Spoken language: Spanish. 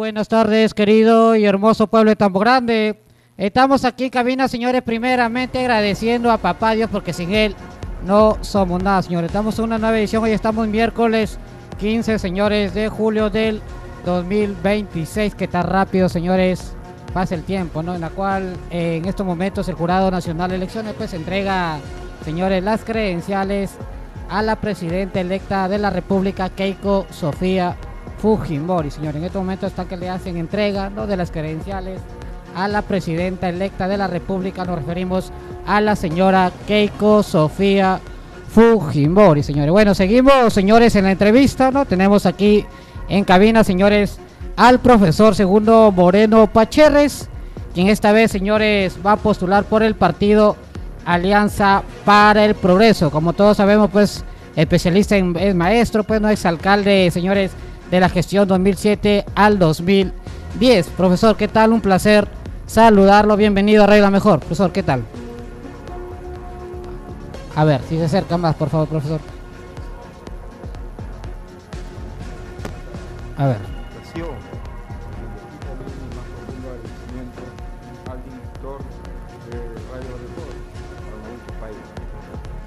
buenas tardes, querido y hermoso pueblo de Tambo Grande. Estamos aquí en cabina, señores, primeramente agradeciendo a papá Dios porque sin él no somos nada, señores. Estamos en una nueva edición, hoy estamos miércoles 15, señores, de julio del 2026, que tan rápido, señores, pasa el tiempo, ¿no? En la cual en estos momentos el Jurado Nacional de Elecciones pues entrega, señores, las credenciales a la presidenta electa de la República, Keiko Sofía Fujimori, señores. En estos momentos están que le hacen entrega, ¿no?, de las credenciales a la presidenta electa de la República. Nos referimos a la señora Keiko Sofía Fujimori, señores. Bueno, seguimos, señores, en la entrevista, ¿no? Tenemos aquí en cabina, señores, al profesor Segundo Moreno Pacherres, quien esta vez, señores, va a postular por el partido Alianza para el Progreso. Como todos sabemos, pues, especialista en maestro, pues, no, exalcalde, señores, de la gestión 2007 al 2010. Profesor, ¿qué tal? Un placer saludarlo. Bienvenido a Regla Mejor. Profesor, ¿qué tal? A ver, si se acerca más, por favor, profesor. A ver. Al director de Radio